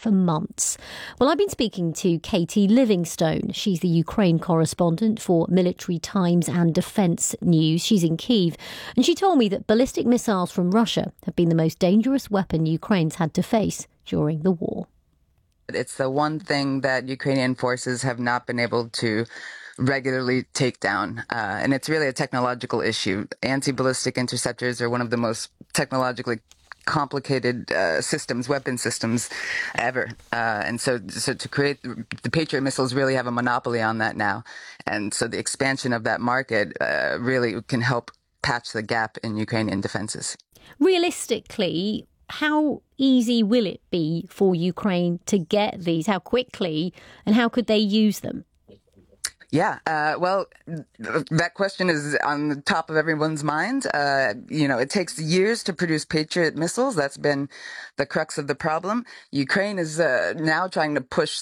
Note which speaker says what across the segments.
Speaker 1: for months. Well, I've been speaking to Katie Livingstone. She's the Ukraine correspondent for Military Times and Defence News. She's in Kyiv, and she told me that ballistic missiles from Russia have been the most dangerous weapon Ukraine's had to face during the war.
Speaker 2: It's the one thing that Ukrainian forces have not been able to regularly take down. And it's really a technological issue. Anti-ballistic interceptors are one of the most technologically complicated weapon systems ever. And so to create the Patriot missiles really have a monopoly on that now. And so the expansion of that market really can help patch the gap in Ukrainian defenses.
Speaker 1: Realistically, how easy will it be for Ukraine to get these? How quickly, and how could they use them?
Speaker 2: Yeah, well, that question is on the top of everyone's mind. It takes years to produce Patriot missiles. That's been the crux of the problem. Ukraine is now trying to push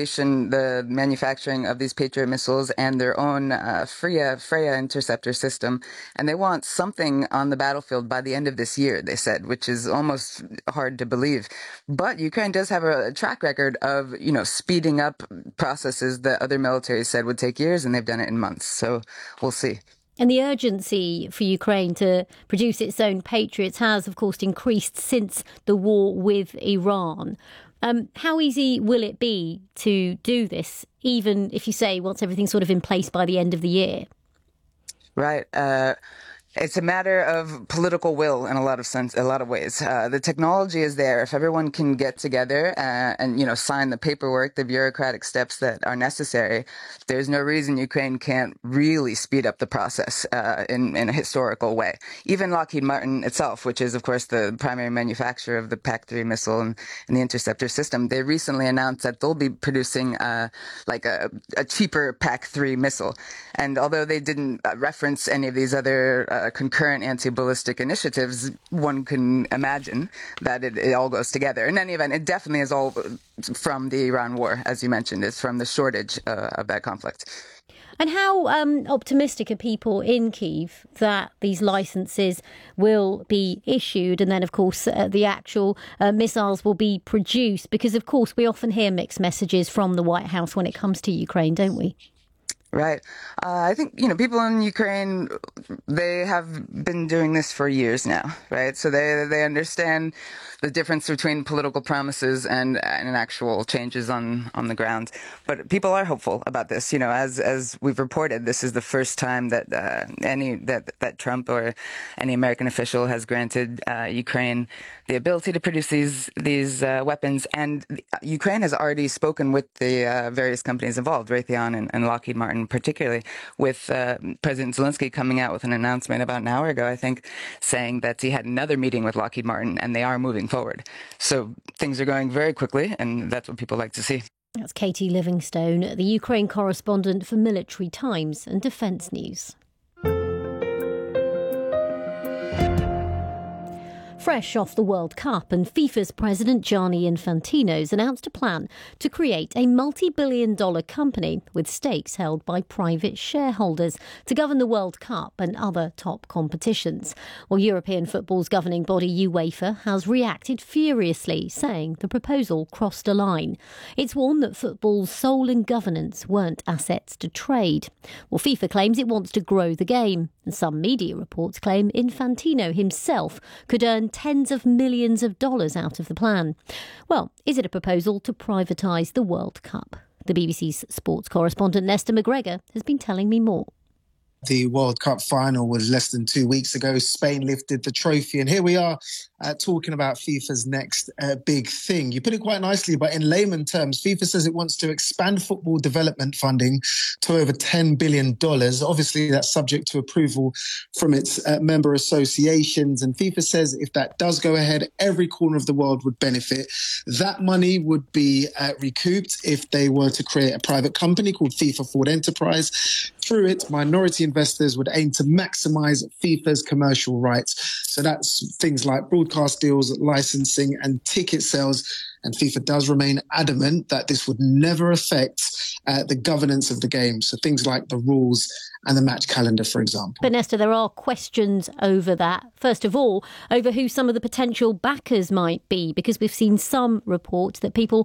Speaker 2: the manufacturing of these Patriot missiles and their own Freya interceptor system. And they want something on the battlefield by the end of this year, they said, which is almost hard to believe. But Ukraine does have a track record of, speeding up processes that other militaries said would take years, and they've done it in months. So we'll see.
Speaker 1: And the urgency for Ukraine to produce its own Patriots has, of course, increased since the war with Iran. How easy will it be to do this, even if you say once everything's sort of in place by the end of the year? Right.
Speaker 2: It's a matter of political will in a lot of ways. The technology is there. If everyone can get together and sign the paperwork, the bureaucratic steps that are necessary, there's no reason Ukraine can't really speed up the process in a historical way. Even Lockheed Martin itself, which is, of course, the primary manufacturer of the PAC-3 missile and the interceptor system, they recently announced that they'll be producing a cheaper PAC-3 missile. And although they didn't reference any of these other concurrent anti-ballistic initiatives, one can imagine that it all goes together. In any event, it definitely is all from the Iran war, as you mentioned. It's from the shortage of that conflict.
Speaker 1: And how optimistic are people in Kyiv that these licenses will be issued and then, of course, the actual missiles will be produced? Because, of course, we often hear mixed messages from the White House when it comes to Ukraine, don't we?
Speaker 2: Right. I think, people in Ukraine, they have been doing this for years now, right? So they understand the difference between political promises and actual changes on the ground. But people are hopeful about this. As we've reported, this is the first time that that Trump or any American official has granted Ukraine the ability to produce these weapons. And Ukraine has already spoken with the various companies involved, Raytheon and Lockheed Martin, particularly, with President Zelensky coming out with an announcement about an hour ago, I think, saying that he had another meeting with Lockheed Martin and they are moving forward. So things are going very quickly, and that's what people like to see.
Speaker 1: That's Katie Livingstone, the Ukraine correspondent for Military Times and Defence News. Fresh off the World Cup, and FIFA's president Gianni Infantino's announced a plan to create a multi-billion-dollar company with stakes held by private shareholders to govern the World Cup and other top competitions. Well, European football's governing body UEFA has reacted furiously, saying the proposal crossed a line. It's warned that football's soul and governance weren't assets to trade. Well, FIFA claims it wants to grow the game, and some media reports claim Infantino himself could earn tens of millions of dollars out of the plan. Well, is it a proposal to privatise the World Cup? The BBC's sports correspondent Nesta McGregor has been telling me more.
Speaker 3: The World Cup final was less than 2 weeks ago. Spain lifted the trophy, and here we are talking about FIFA's next big thing. You put it quite nicely, but in layman terms, FIFA says it wants to expand football development funding to over $10 billion. Obviously, that's subject to approval from its member associations, and FIFA says if that does go ahead, every corner of the world would benefit. That money would be recouped if they were to create a private company called FIFA Forward Enterprise. Through it, minority investors would aim to maximise FIFA's commercial rights. So that's things like broadcast deals, licensing and ticket sales. And FIFA does remain adamant that this would never affect the governance of the game. So things like the rules and the match calendar, for example.
Speaker 1: But Nesta, there are questions over that. First of all, over who some of the potential backers might be, because we've seen some reports that people